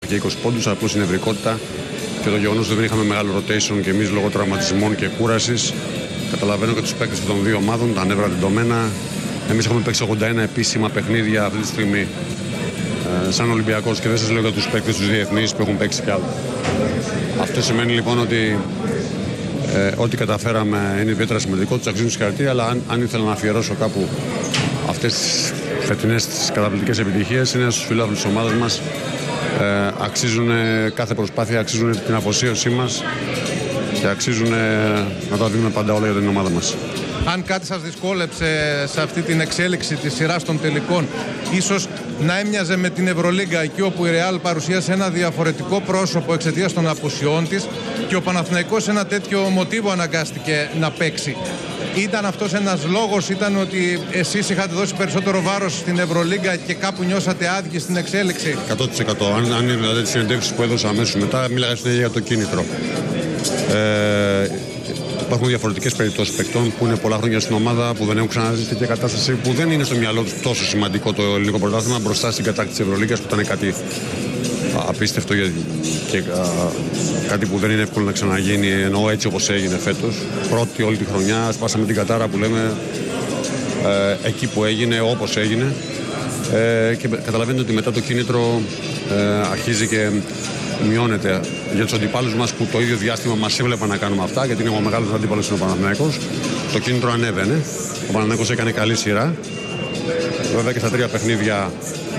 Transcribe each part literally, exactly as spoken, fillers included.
και είκοσι πόντους, απλώς η νευρικότητα και το γεγονός ότι δεν είχαμε μεγάλο rotation και εμείς λόγω τραυματισμών και κούρασης. Καταλαβαίνω και τους παίκτες των δύο ομάδων, τα νεύρα τεντωμένα. Εμείς έχουμε παίξει ογδόντα ένα επίσημα παιχνίδια αυτή τη στιγμή ε, σαν Ολυμπιακός και δεν σας λέω για τους παίκτες τους διεθνείς που έχουν παίξει κι άλλο. Αυτό σημαίνει λοιπόν ότι ε, ό,τι καταφέραμε είναι ιδιαίτερα σημαντικό, τους αξίζουν συγχαρητήρια, αλλά αν, αν ήθελα να αφιερώσω κάπου αυτές τις φετινές τις καταπληκτικές επιτυχίες είναι στους φιλάθλους της ομάδας μας. Ε, αξίζουν κάθε προσπάθεια, αξίζουν την αφοσίωσή μας και αξίζουν να τα δίνουμε πάντα όλα για την ομάδα μας. Αν κάτι σας δυσκόλεψε σε αυτή την εξέλιξη της σειράς των τελικών, ίσως να έμοιαζε με την Ευρωλίγκα, εκεί όπου η Ρεάλ παρουσίασε ένα διαφορετικό πρόσωπο εξαιτίας των απουσιών της και ο Παναθηναϊκός ένα τέτοιο μοτίβο αναγκάστηκε να παίξει. Ήταν αυτός ένας λόγος, ήταν ότι εσείς είχατε δώσει περισσότερο βάρος στην Ευρωλίγκα και κάπου νιώσατε άδικοι στην εξέλιξη? εκατό τοις εκατό. Αν, αν δηλαδή τις συνεντεύξεις που έδωσα αμέσως μετά, μίλαγα στην για το κίνητρο. Ε, υπάρχουν διαφορετικές περιπτώσεις παικτών που είναι πολλά χρόνια στην ομάδα, που δεν έχουν ξαναζήσει τέτοια κατάσταση, που δεν είναι στο μυαλό τους τόσο σημαντικό το ελληνικό πρωτάθλημα μπροστά στην κατάκτηση της Ευρωλίγκας, που ήταν κάτι απίστευτο και α, κάτι που δεν είναι εύκολο να ξαναγίνει, εννοώ έτσι όπως έγινε φέτος. Πρώτη όλη τη χρονιά, σπάσαμε την κατάρα που λέμε ε, εκεί που έγινε, όπως έγινε. Ε, και καταλαβαίνετε ότι μετά το κίνητρο ε, αρχίζει και μειώνεται για τους αντιπάλους μας που το ίδιο διάστημα μας έβλεπαν να κάνουμε αυτά, γιατί είναι ο μεγάλος αντίπαλος είναι ο Παναθηναϊκός. Το κίνητρο ανέβαινε. Ο Παναθηναϊκός έκανε καλή σειρά. Βέβαια και στα τρία παιχνίδια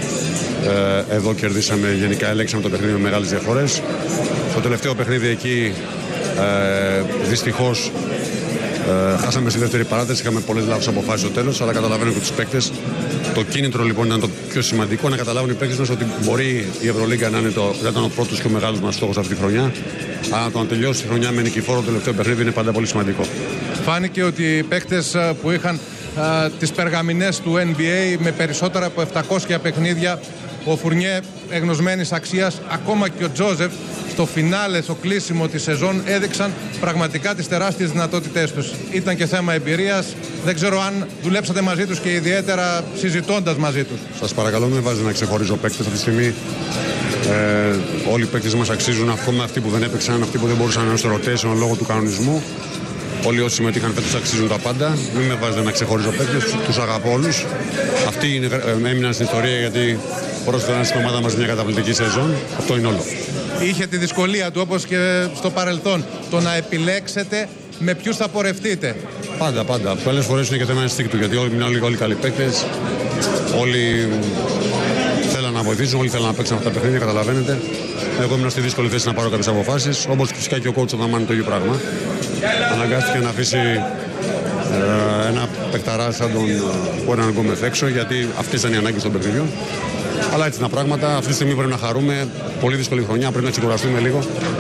ε, εδώ κερδίσαμε, γενικά ελέγξαμε το παιχνίδι με μεγάλες διαφορές. Στο τελευταίο παιχνίδι εκεί ε, δυστυχώς ε, χάσαμε στη δεύτερη παράταση, είχαμε πολλές λάθος αποφάσεις στο τέλος, αλλά καταλαβαίνω και τους παίκτες. Το κίνητρο λοιπόν ήταν το πιο σημαντικό, να καταλάβουν οι παίκτες μας ότι μπορεί η Ευρωλίγκα να είναι το, ήταν ο πρώτος και ο μεγάλος μας στόχος αυτή τη χρονιά. Αλλά το να τελειώσει τη χρονιά με νικηφόρο το τελευταίο παιχνίδι είναι πάντα πολύ σημαντικό. Φάνηκε ότι οι παίκτες που είχαν α, τις περγαμηνές του N B A με περισσότερα από επτακόσια παιχνίδια, ο Φουρνιέ εγνωσμένης αξίας, ακόμα και ο Τζόζεφ, στο φινάλε, στο κλείσιμο της σεζόν, έδειξαν πραγματικά τις τεράστιες δυνατότητές τους. Ήταν και θέμα εμπειρίας. Δεν ξέρω αν δουλέψατε μαζί τους και ιδιαίτερα συζητώντας μαζί τους. Σας παρακαλώ, μην βάζετε να ξεχωρίζω παίκτες αυτή τη στιγμή. Ε, όλοι οι παίκτες μας αξίζουν, ακόμα αυτοί που δεν έπαιξαν, αυτοί που δεν μπορούσαν να είναι στο rotation λόγω του κανονισμού. Όλοι όσοι συμμετείχαν φέτος αξίζουν τα πάντα. Μην με βάζετε να ξεχωρίζω παίκτες, τους αγαπώ όλους. Αυτοί είναι, ε, έμειναν στην ιστορία γιατί πρόσφεραν στην ομάδα μας μια καταπληκτική σεζόν. Αυτό είναι όλο. Είχε τη δυσκολία του, όπως και στο παρελθόν, το να επιλέξετε με ποιους θα πορευτείτε. Πάντα, πάντα. Πολλές φορές είναι και θέμα ενστίκτου, γιατί όλοι είναι όλοι, όλοι καλοί παίκτες. Όλοι θέλαν να βοηθήσουν, όλοι θέλαν να παίξουν αυτά τα παιχνίδια, καταλαβαίνετε. Εγώ ήμουν στη δύσκολη θέση να πάρω κάποιες αποφάσεις, όπως φυσικά και ο coach όταν μάνει το ίδιο πράγμα. Αναγκάστηκε να αφήσει ε, ένα παικταρά σαν τον Πόραν Γκόμεθ έξω, γιατί αυτές ήταν οι ανάγκες των παιχνιδιών. Αλλά έτσι είναι τα πράγματα. Αυτή τη στιγμή πρέπει να χαρούμε. Πολύ δύσκολη χρονιά. Πρέπει να ξεκουραστούμε λίγο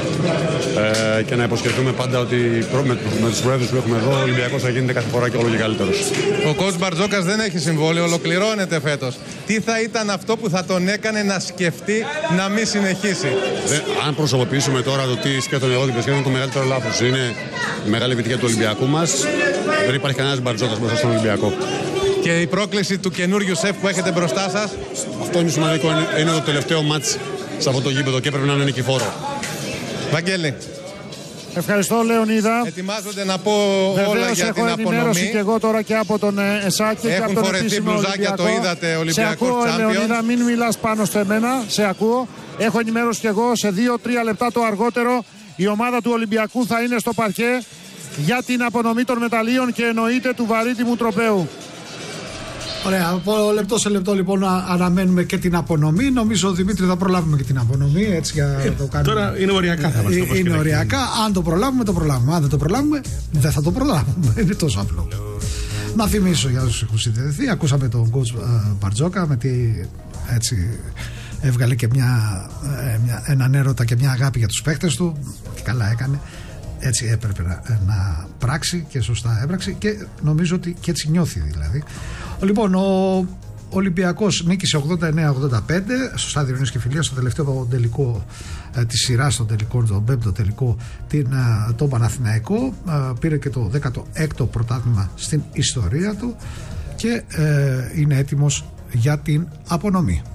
ε, και να υποσχεθούμε πάντα ότι με, με τους προέδρους που έχουμε εδώ ο Ολυμπιακός θα γίνεται κάθε φορά και όλο και καλύτερος. Ο coach Μπαρτζόκας δεν έχει συμβόλαιο, ολοκληρώνεται φέτος. Τι θα ήταν αυτό που θα τον έκανε να σκεφτεί να μην συνεχίσει? Δεν, αν προσωποποιήσουμε τώρα το τι σκέφτομαι εγώ, τι σκέφτομαι, το μεγαλύτερο λάθος είναι η μεγάλη επιτυχία του Ολυμπιακού μας. Δεν υπάρχει κανένας Μπαρτζόκας μέσα στον Ολυμπιακό. Και η πρόκληση του καινούριου σεφ που έχετε μπροστά σας? Αυτό είναι σημαντικό. Είναι το τελευταίο μάτς σε αυτό το γήπεδο και πρέπει να είναι νικηφόρο. Βαγγέλη. Ευχαριστώ, Λεωνίδα. Ετοιμάζονται να πω Βεβαίως όλα για την απονομή. Και εγώ τώρα και από τον Εσάκη. Έχουν φορεθεί μπλουζάκια, το είδατε, Ολυμπιακός Champions. Σε ακούω, Λεωνίδα, μην μιλάς πάνω στο εμένα. Σε ακούω. Έχω ενημέρωση και εγώ. Σε δύο τρία λεπτά το αργότερο η ομάδα του Ολυμπιακού θα είναι στο παρκέ για την απονομή των μεταλλίων και εννοείται του βαρύτιμου τροπαίου. Ωραία, από λεπτό σε λεπτό λοιπόν αναμένουμε και την απονομή. Νομίζω, Δημήτρη, θα προλάβουμε και την απονομή. Έτσι, για να το κάνουμε. Τώρα είναι οριακά θα μας το πω. Είναι οριακά. Αν το προλάβουμε, το προλάβουμε. Αν δεν το προλάβουμε, δεν θα το προλάβουμε. Είναι τόσο απλό. Να θυμίσω για όσους έχουν συνδεθεί. Ακούσαμε τον coach Μπαρτζόκα με τη, έτσι, έβγαλε και μια, μια, έναν έρωτα και μια αγάπη για τους παίχτες του. Και καλά έκανε. Έτσι έπρεπε να, να πράξει και σωστά έπραξε και νομίζω ότι και έτσι νιώθει δηλαδή. Λοιπόν, ο Ολυμπιακός νίκησε ογδόντα εννέα ογδόντα πέντε στο στάδιο Ειρήνης και Φιλίας, στο τελευταίο τελικό ε, της σειράς, στον τελικό, τον πέμπτο τελικό, την, ε, τον Παναθηναϊκό. Ε, πήρε και το δέκατο έκτο πρωτάθλημα στην ιστορία του και ε, είναι έτοιμος για την απονομή.